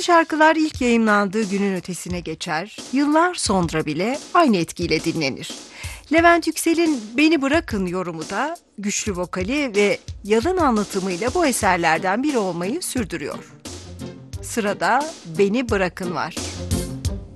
Bazı şarkılar ilk yayımlandığı günün ötesine geçer, yıllar sonra bile aynı etkiyle dinlenir. Levent Yüksel'in Beni Bırakın yorumu da güçlü vokali ve yalın anlatımıyla bu eserlerden biri olmayı sürdürüyor. Sırada Beni Bırakın var.